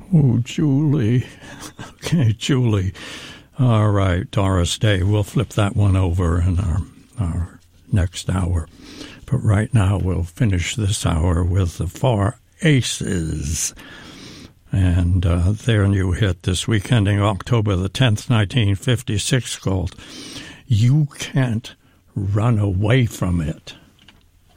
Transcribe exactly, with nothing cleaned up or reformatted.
Oh, Julie. Okay, Julie. All right, Doris Day. We'll flip that one over in our, our next hour. But right now, we'll finish this hour with the Four Aces. And uh, their new hit this week, ending October the tenth, nineteen fifty-six, called You Can't Run Away From It.